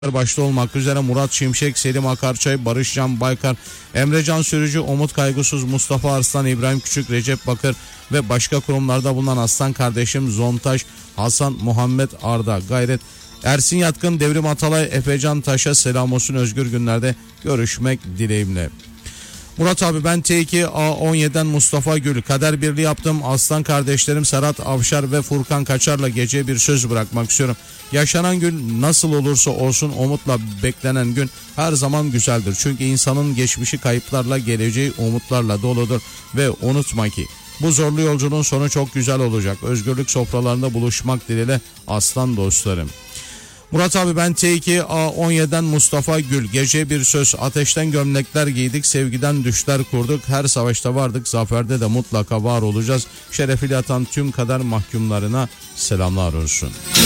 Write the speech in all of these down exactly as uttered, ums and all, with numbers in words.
başta olmak üzere Murat Şimşek, Selim Akarçay, Barışcan Baykar, Emrecan Sürücü, Umut Kaygısız, Mustafa Arslan, İbrahim Küçük, Recep Bakır ve başka kurumlarda bulunan aslan kardeşim Zontaş, Hasan Muhammed Arda, Gayret, Ersin Yatkın, Devrim Atalay, Efecan Taş'a selam olsun. Özgür günlerde görüşmek dileğimle. Murat abi, ben T iki A on yedi'den Mustafa Gül. Kader birliği yaptım. Aslan kardeşlerim Serhat Avşar ve Furkan Kaçar'la geceye bir söz bırakmak istiyorum. Yaşanan gün nasıl olursa olsun umutla beklenen gün her zaman güzeldir. Çünkü insanın geçmişi kayıplarla, geleceği umutlarla doludur. Ve unutma ki bu zorlu yolculuğun sonu çok güzel olacak. Özgürlük sofralarında buluşmak dileğiyle aslan dostlarım. Murat abi, ben T iki A on yedi'den Mustafa Gül. Gece bir söz, ateşten gömlekler giydik, sevgiden düşler kurduk. Her savaşta vardık, zaferde de mutlaka var olacağız. Şerefiyle yatan tüm kader mahkumlarına selamlar olsun.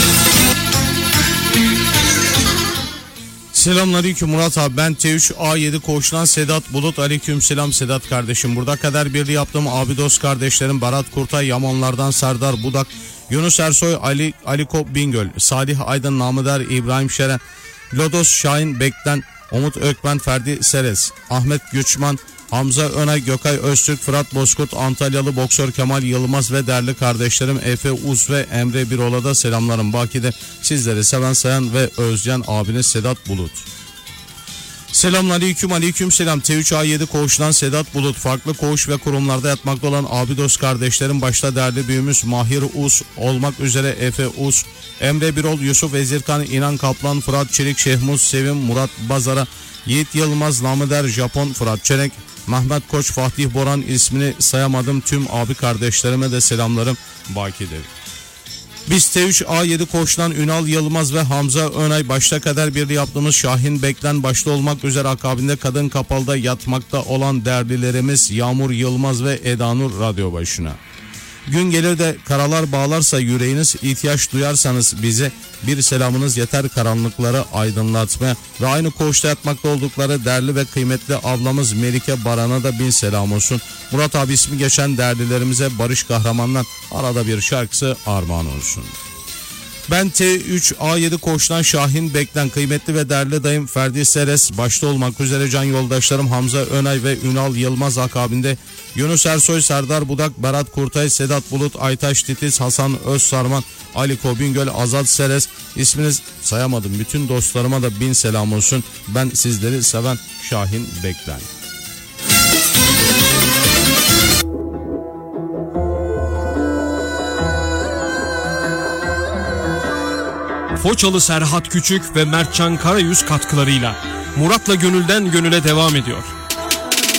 Selamünaleyküm Murat abi, ben T üç A yedi Koğuş'tan Sedat Bulut. Aleyküm selam Sedat kardeşim. Burada kader birliği yaptım. Abi dost kardeşlerim Berat Kurtay, Yamanlardan Serdar Budak, Yunus Ersoy, Ali Aliko Bingöl, Salih Aydın, Namıder, İbrahim Şeren, Lodos Şahin Bek'ten, Umut Ökmen, Ferdi Seres, Ahmet Güçman, Hamza Önay, Gökay Öztürk, Fırat Bozkurt, Antalyalı boksör Kemal Yılmaz ve değerli kardeşlerim Efe Uz ve Emre Birola'da selamlarım. Baki'de sizleri seven sayan ve özleyen abiniz Sedat Bulut. Selamünaleyküm, aleyküm selam. T üç A yedi Koğuş'tan Sedat Bulut. Farklı koğuş ve kurumlarda yatmakta olan abi dost kardeşlerim başta değerli büyüğümüz Mahir Uz olmak üzere Efe Uz, Emre Birol, Yusuf Ezirkan, İnan Kaplan, Fırat Çelik, Şehmuz Sevim, Murat Bazara, Yiğit Yılmaz, Namıder Japon, Fırat Çenek, Mehmet Koç, Fatih Boran, ismini sayamadım tüm abi kardeşlerime de selamlarım bakidir. Biz T üç A yedi Koç'tan Ünal Yılmaz ve Hamza Önay başta kader birliği yaptığımız Şahin Beklen başta olmak üzere akabinde Kadın Kapal'da yatmakta olan değerlilerimiz Yağmur Yılmaz ve Edanur radyo başına. Gün gelir de karalar bağlarsa yüreğiniz, ihtiyaç duyarsanız bize bir selamınız yeter karanlıkları aydınlatmaya. Ve aynı koğuşta yatmakta oldukları değerli ve kıymetli ablamız Melike Baran'a da bin selam olsun. Murat abi ismi geçen değerlilerimize Barış Kahraman'dan arada bir şarkısı armağan olsun. Ben T üç A yedi Koç'tan Şahin Beklen, kıymetli ve değerli dayım Ferdi Seres başta olmak üzere can yoldaşlarım Hamza Önay ve Ünal Yılmaz akabinde Yunus Ersoy, Serdar Budak, Berat Kurtay, Sedat Bulut, Aytaş Titiz, Hasan Özsarman, Ali Kobingöl, Azat Seres, isminiz sayamadım bütün dostlarıma da bin selam olsun. Ben sizleri seven Şahin Beklen. Foçalı Serhat Küçük ve Mertcan Karayüz katkılarıyla Murat'la Gönülden Gönüle devam ediyor.